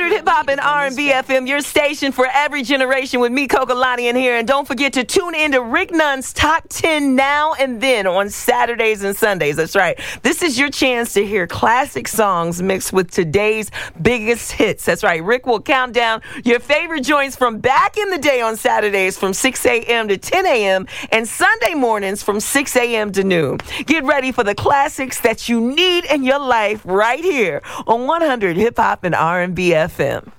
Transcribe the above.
100 Hip Hop and R&B FM, your station for every generation with me, Coco Lonnie, in here. And don't forget to tune in to Rick Nunn's Top 10 Now and Then on Saturdays and Sundays. That's right. This is your chance to hear classic songs mixed with today's biggest hits. That's right. Rick will count down your favorite joints from back in the day on Saturdays from 6 a.m. to 10 a.m. and Sunday mornings from 6 a.m. to noon. Get ready for the classics that you need in your life right here on 100 Hip Hop and R&B FM.